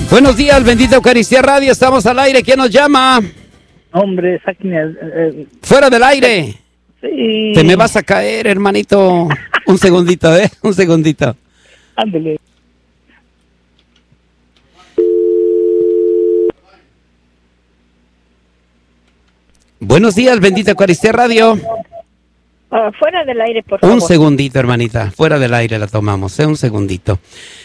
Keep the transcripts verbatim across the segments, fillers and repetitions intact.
Buenos días, bendita Eucaristía Radio, estamos al aire. ¿Quién nos llama? Hombre, sáquenme el, el... Fuera del aire. Sí. Te me vas a caer, hermanito. Un segundito, ¿eh? Un segundito. Ándale. Buenos días, bendita Eucaristía Radio. Uh, fuera del aire, por favor. Un segundito, hermanita. Fuera del aire la tomamos, ¿eh? Un segundito.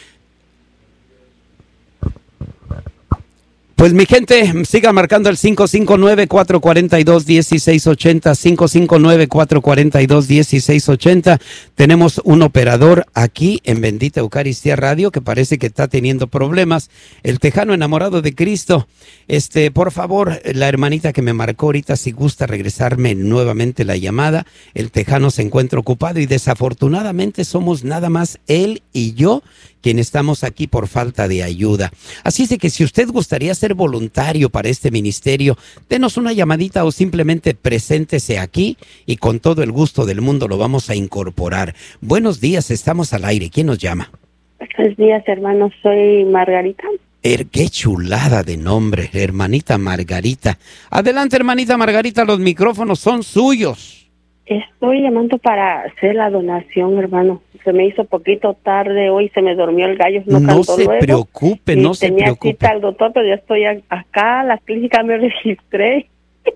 Pues mi gente, siga marcando el cinco cinco nueve, cuatro cuatro dos, uno seis ocho cero, cinco cinco nueve, cuatro cuatro dos, uno seis ocho cero. Tenemos un operador aquí en Bendita Eucaristía Radio que parece que está teniendo problemas. El tejano enamorado de Cristo. Este, por favor, la hermanita que me marcó ahorita, si gusta regresarme nuevamente la llamada. El tejano se encuentra ocupado y desafortunadamente somos nada más él y yo quien estamos aquí por falta de ayuda. Así es de que si usted gustaría ser voluntario para este ministerio, denos una llamadita o simplemente preséntese aquí y con todo el gusto del mundo lo vamos a incorporar. Buenos días, estamos al aire. ¿Quién nos llama? Buenos días, hermano. Soy Margarita. Er, qué chulada de nombre, hermanita Margarita. Adelante, hermanita Margarita, los micrófonos son suyos. Estoy llamando para hacer la donación, hermano. Se me hizo poquito tarde hoy, se me durmió el gallo, no, no cantó se luego. preocupe, no se tenía preocupe. cita al doctor, pero ya estoy acá, a la clínica me registré.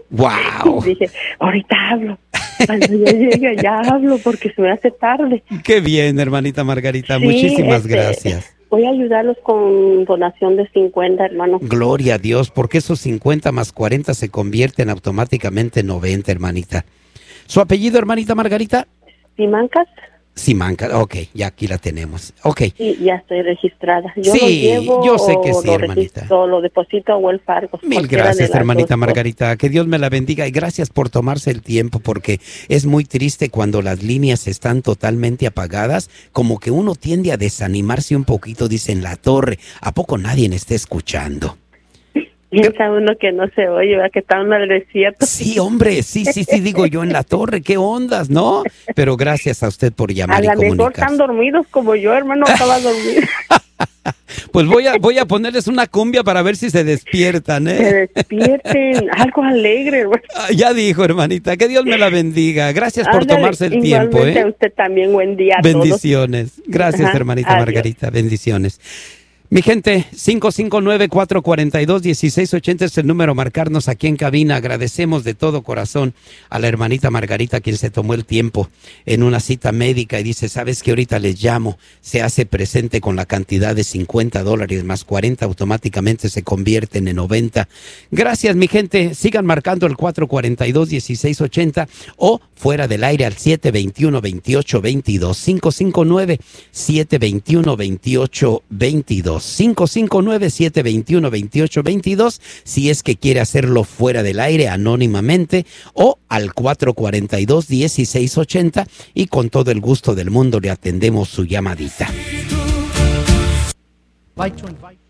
¡Wow! Dije, ahorita hablo. Cuando ya llegue, ya hablo, porque se me hace tarde. Qué bien, hermanita Margarita, Sí, muchísimas este, gracias. Voy a ayudarlos con donación de cincuenta, hermano. Gloria a Dios, porque esos cincuenta más cuarenta se convierten automáticamente en noventa, hermanita. ¿Su apellido, hermanita Margarita? ¿Simancas? Simancas, ok, ya aquí la tenemos. Ok. Sí, ya estoy registrada. Yo Sí, lo llevo, yo sé que sí, lo hermanita. registro, lo deposito o el Fargo. Mil gracias, hermanita Margarita. Que Dios me la bendiga y gracias por tomarse el tiempo, porque es muy triste cuando las líneas están totalmente apagadas, como que uno tiende a desanimarse un poquito, dice en la torre. ¿A poco nadie me está escuchando? Piensa uno que no se oye, ¿verdad? Que está uno al desierto. Sí, hombre, sí, sí, sí, digo yo en la torre, qué ondas, ¿no? Pero gracias a usted por llamar a y lo mejor comunicarse. están dormidos como yo, hermano, acaba de dormir. Pues voy a voy a ponerles una cumbia para ver si se despiertan, ¿eh? Se despierten, algo alegre, hermano. Ah, ya dijo, hermanita, que Dios me la bendiga. Gracias por Ándale, tomarse el tiempo, igualmente ¿eh? a usted también, buen día a Bendiciones. todos. Gracias, Ajá, hermanita adiós. Margarita, bendiciones. Mi gente, cinco cinco nueve, cuatro cuatro dos, uno seis ocho cero es el número a marcarnos aquí en cabina. Agradecemos de todo corazón a la hermanita Margarita, quien se tomó el tiempo en una cita médica y dice, ¿sabes qué? Ahorita les llamo. Se hace presente con la cantidad de cincuenta dólares más cuarenta, automáticamente se convierten en noventa. Gracias, mi gente. Sigan marcando el cuatro cuatro dos, uno seis ocho cero o fuera del aire al siete dos uno, veintiocho veintidós. cinco cinco nueve, siete dos uno, veintiocho veintidós. cinco cinco nueve, siete dos uno, veintiocho veintidós si es que quiere hacerlo fuera del aire anónimamente o al cuatro cuatro dos, uno seis ocho cero y con todo el gusto del mundo le atendemos su llamadita.